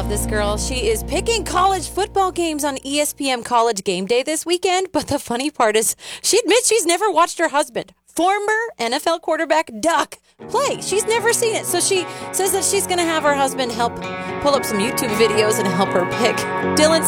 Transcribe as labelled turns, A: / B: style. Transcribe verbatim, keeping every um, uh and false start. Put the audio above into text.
A: this girl. She is picking college football games on E S P N College Game Day this weekend. But the funny part is she admits she's never watched her husband, former N F L quarterback Duck, play. She's never seen it. So she says that she's going to have her husband help pull up some YouTube videos and help her pick. Dylan